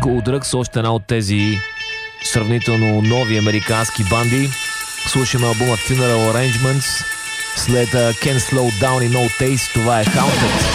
School Drugs, още една от тези сравнително нови американски банди. Слушаме албума Funeral Arrangements след Can't Slow Down и No Taste. Това е Haunted.